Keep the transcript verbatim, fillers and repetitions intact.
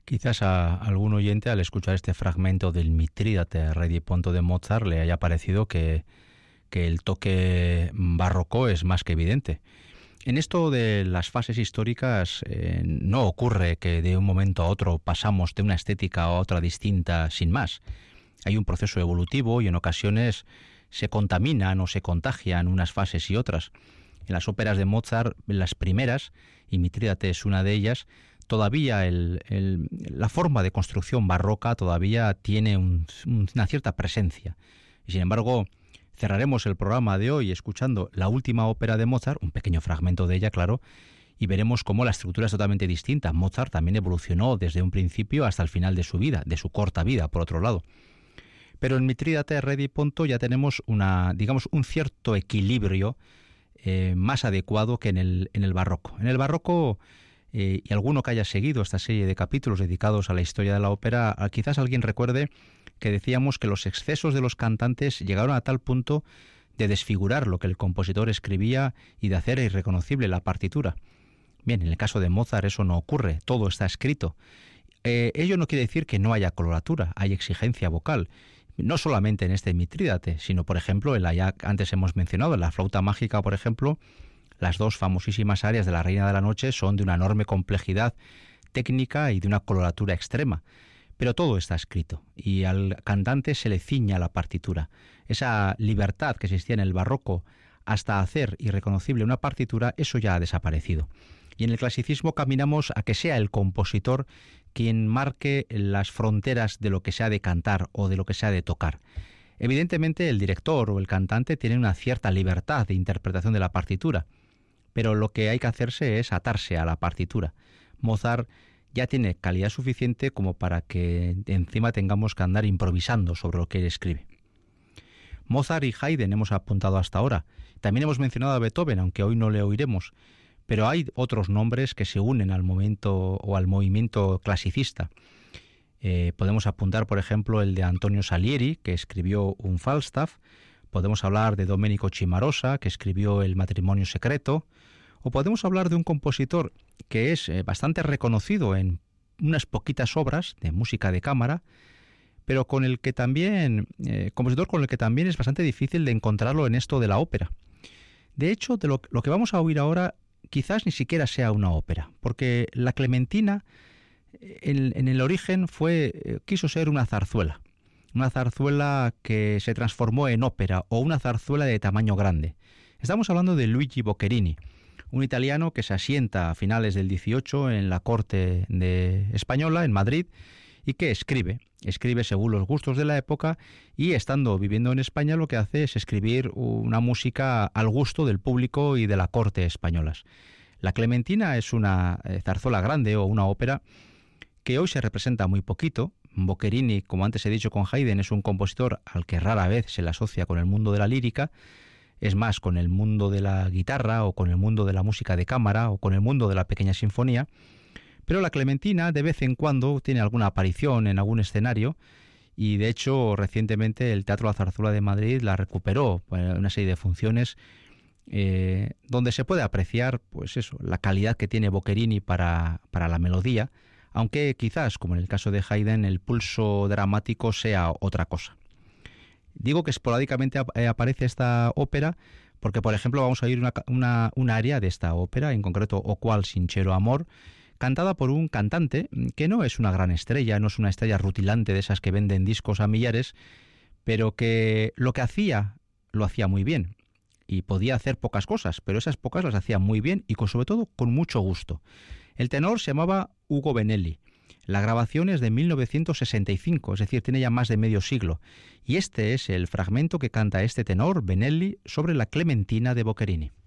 Quizás a algún oyente al escuchar este fragmento del Mitrídate Rediponto de Mozart le haya parecido que, que el toque barroco es más que evidente. En esto de las fases históricas eh, no ocurre que de un momento a otro pasamos de una estética a otra distinta sin más. Hay un proceso evolutivo y en ocasiones se contaminan o se contagian unas fases y otras. En las óperas de Mozart, las primeras, y Mitrídate es una de ellas, todavía el, el, la forma de construcción barroca todavía tiene un, una cierta presencia. Y sin embargo, cerraremos el programa de hoy escuchando la última ópera de Mozart, un pequeño fragmento de ella, claro, y veremos cómo la estructura es totalmente distinta. Mozart también evolucionó desde un principio hasta el final de su vida, de su corta vida, por otro lado. Pero en Mitrídate Rediponto ya tenemos una, digamos, un cierto equilibrio eh, más adecuado que en el, en el barroco. En el barroco, eh, y alguno que haya seguido esta serie de capítulos dedicados a la historia de la ópera, quizás alguien recuerde que decíamos que los excesos de los cantantes llegaron a tal punto de desfigurar lo que el compositor escribía y de hacer irreconocible la partitura. Bien, en el caso de Mozart eso no ocurre, todo está escrito. Eh, ello no quiere decir que no haya coloratura, hay exigencia vocal. No solamente en este Mitrídate, sino, por ejemplo, en la ya antes hemos mencionado, en la flauta mágica, por ejemplo, las dos famosísimas arias de la Reina de la Noche son de una enorme complejidad técnica y de una coloratura extrema. Pero todo está escrito y al cantante se le ciña la partitura. Esa libertad que existía en el barroco hasta hacer irreconocible una partitura, eso ya ha desaparecido. Y en el clasicismo caminamos a que sea el compositor quien marque las fronteras de lo que se ha de cantar o de lo que se ha de tocar. Evidentemente el director o el cantante tiene una cierta libertad de interpretación de la partitura, pero lo que hay que hacerse es atarse a la partitura. Mozart ya tiene calidad suficiente como para que encima tengamos que andar improvisando sobre lo que él escribe. Mozart y Haydn hemos apuntado hasta ahora. También hemos mencionado a Beethoven, aunque hoy no le oiremos. Pero hay otros nombres que se unen al momento o al movimiento clasicista. Eh, podemos apuntar, por ejemplo, el de Antonio Salieri, que escribió un Falstaff. Podemos hablar de Domenico Cimarosa, que escribió El matrimonio secreto. O podemos hablar de un compositor que es eh, bastante reconocido en unas poquitas obras de música de cámara, pero con el que también, eh, compositor con el que también es bastante difícil de encontrarlo en esto de la ópera. De hecho, de lo, lo que vamos a oír ahora quizás ni siquiera sea una ópera, porque la Clementina en, en el origen fue quiso ser una zarzuela, una zarzuela que se transformó en ópera o una zarzuela de tamaño grande. Estamos hablando de Luigi Boccherini, un italiano que se asienta a finales del dieciocho en la corte de española, en Madrid, y que escribe, escribe según los gustos de la época y estando viviendo en España lo que hace es escribir una música al gusto del público y de la corte españolas. La Clementina es una zarzuela grande o una ópera que hoy se representa muy poquito. Boccherini, como antes he dicho con Haydn, es un compositor al que rara vez se le asocia con el mundo de la lírica, es más con el mundo de la guitarra o con el mundo de la música de cámara o con el mundo de la pequeña sinfonía. Pero la Clementina de vez en cuando tiene alguna aparición en algún escenario y de hecho recientemente el Teatro La Zarzuela de Madrid la recuperó en una serie de funciones eh, donde se puede apreciar pues eso, la calidad que tiene Boccherini para, para la melodía, aunque quizás, como en el caso de Haydn, el pulso dramático sea otra cosa. Digo que esporádicamente aparece esta ópera porque, por ejemplo, vamos a oír una, una, una aria de esta ópera, en concreto O qual sincero amor, cantada por un cantante que no es una gran estrella, no es una estrella rutilante de esas que venden discos a millares, pero que lo que hacía, lo hacía muy bien. Y podía hacer pocas cosas, pero esas pocas las hacía muy bien y con, sobre todo con mucho gusto. El tenor se llamaba Ugo Benelli. La grabación es de mil novecientos sesenta y cinco, es decir, tiene ya más de medio siglo. Y este es el fragmento que canta este tenor, Benelli, sobre la Clementina de Boccherini.